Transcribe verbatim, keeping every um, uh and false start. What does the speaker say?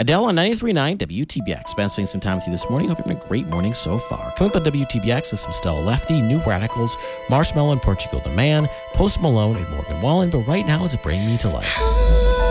Adele on ninety-three point nine W T B X. Ben spending some time with you this morning. Hope you're having a great morning so far. Coming up on W T B X is some Stella Lefty, New Radicals, Marshmallow and Portugal the Man, Post Malone and Morgan Wallen. But right now it's Bring Me to Life.